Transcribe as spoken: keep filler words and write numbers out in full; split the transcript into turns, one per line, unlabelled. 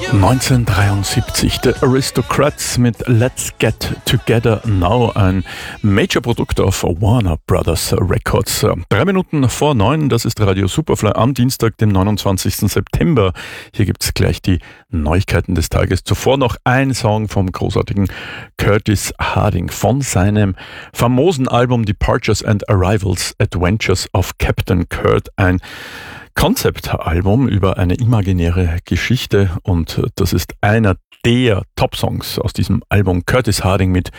neunzehnhundertdreiundsiebzig, The Aristocrats mit Let's Get Together Now, ein Major-Produkt auf Warner Brothers Records. Drei Minuten vor neun, das ist Radio Superfly am Dienstag, dem neunundzwanzigsten September. Hier gibt's gleich die Neuigkeiten des Tages. Zuvor noch ein Song vom großartigen Curtis Harding von seinem famosen Album Departures and Arrivals, Adventures of Captain Kurt, ein Konzeptalbum über eine imaginäre Geschichte, und das ist einer der Top-Songs aus diesem Album. Curtis Harding mit